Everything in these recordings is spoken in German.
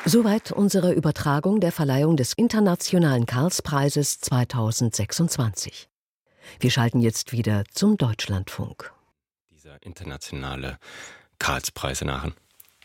Soweit unsere Übertragung der Verleihung des Internationalen Karlspreises 2026. Wir schalten jetzt wieder zum Deutschlandfunk. Dieser internationale Karlspreis in Aachen.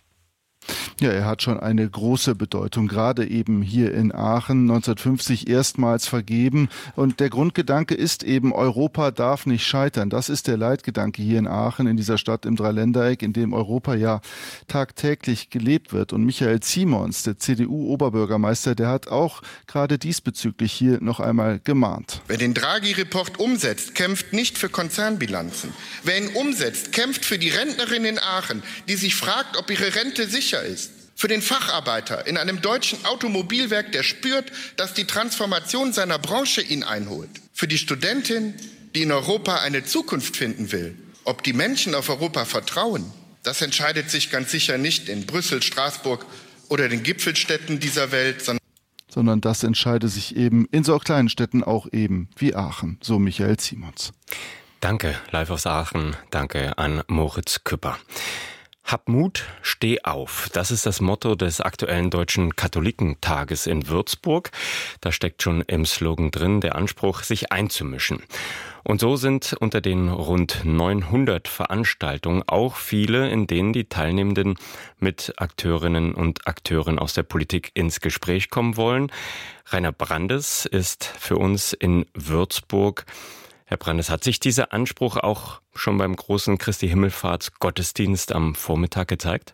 Ja, er hat schon eine große Bedeutung, gerade eben hier in Aachen, 1950 erstmals vergeben. Und der Grundgedanke ist eben, Europa darf nicht scheitern. Das ist der Leitgedanke hier in Aachen, in dieser Stadt im Dreiländereck, in dem Europa ja tagtäglich gelebt wird. Und Michael Ziemons, der CDU-Oberbürgermeister, der hat auch gerade diesbezüglich hier noch einmal gemahnt. Wer den Draghi-Report umsetzt, kämpft nicht für Konzernbilanzen. Wer ihn umsetzt, kämpft für die Rentnerin in Aachen, die sich fragt, ob ihre Rente sicher ist. Für den Facharbeiter in einem deutschen Automobilwerk, der spürt, dass die Transformation seiner Branche ihn einholt. Für die Studentin, die in Europa eine Zukunft finden will. Ob die Menschen auf Europa vertrauen, das entscheidet sich ganz sicher nicht in Brüssel, Straßburg oder den Gipfelstädten dieser Welt, sondern das entscheidet sich eben in so kleinen Städten auch eben wie Aachen, so Michael Ziemons. Danke, live aus Aachen. Danke an Moritz Küpper. Hab Mut, steh auf. Das ist das Motto des aktuellen Deutschen Katholikentages in Würzburg. Da steckt schon im Slogan drin der Anspruch, sich einzumischen. Und so sind unter den rund 900 Veranstaltungen auch viele, in denen die Teilnehmenden mit Akteurinnen und Akteuren aus der Politik ins Gespräch kommen wollen. Rainer Brandes ist für uns in Würzburg. Herr Brandes, hat sich dieser Anspruch auch schon beim großen Christi-Himmelfahrts-Gottesdienst am Vormittag gezeigt?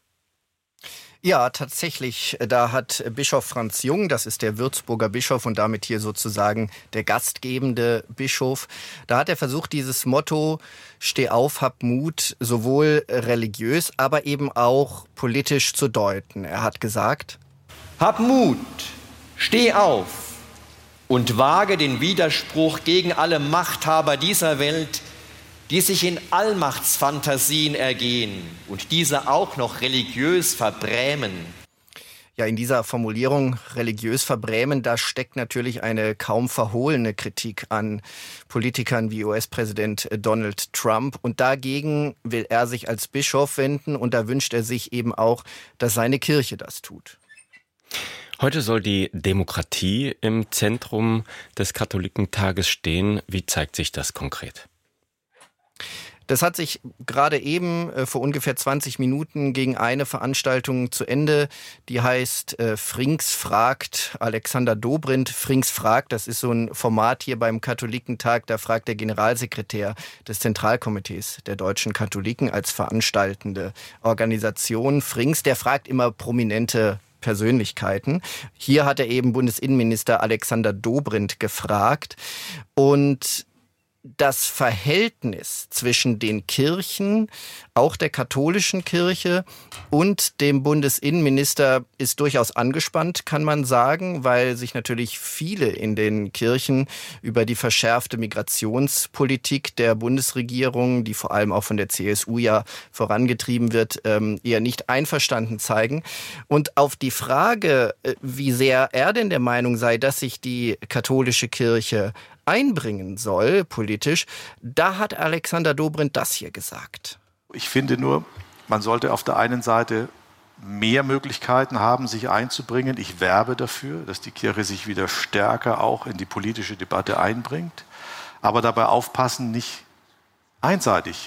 Ja, tatsächlich. Da hat Bischof Franz Jung, das ist der Würzburger Bischof und damit hier sozusagen der gastgebende Bischof, da hat er versucht, dieses Motto Steh auf, hab Mut, sowohl religiös, aber eben auch politisch zu deuten. Er hat gesagt: Hab Mut, steh auf und wage den Widerspruch gegen alle Machthaber dieser Welt, die sich in Allmachtsfantasien ergehen und diese auch noch religiös verbrämen. Ja, in dieser Formulierung religiös verbrämen, da steckt natürlich eine kaum verhohlene Kritik an Politikern wie US-Präsident Donald Trump. Und dagegen will er sich als Bischof wenden und da wünscht er sich eben auch, dass seine Kirche das tut. Heute soll die Demokratie im Zentrum des Katholikentages stehen. Wie zeigt sich das konkret? Das hat sich gerade eben vor ungefähr 20 Minuten gegen eine Veranstaltung zu Ende, die heißt Frings fragt, Alexander Dobrindt Frings fragt, das ist so ein Format hier beim Katholikentag, da fragt der Generalsekretär des Zentralkomitees der deutschen Katholiken als veranstaltende Organisation Frings, der fragt immer prominente Persönlichkeiten. Hier hat er eben Bundesinnenminister Alexander Dobrindt gefragt und das Verhältnis zwischen den Kirchen, auch der katholischen Kirche und dem Bundesinnenminister ist durchaus angespannt, kann man sagen, weil sich natürlich viele in den Kirchen über die verschärfte Migrationspolitik der Bundesregierung, die vor allem auch von der CSU ja vorangetrieben wird, eher nicht einverstanden zeigen. Und auf die Frage, wie sehr er denn der Meinung sei, dass sich die katholische Kirche einbringen soll, politisch, da hat Alexander Dobrindt das hier gesagt. Ich finde nur, man sollte auf der einen Seite mehr Möglichkeiten haben, sich einzubringen. Ich werbe dafür, dass die Kirche sich wieder stärker auch in die politische Debatte einbringt, aber dabei aufpassen, nicht einseitig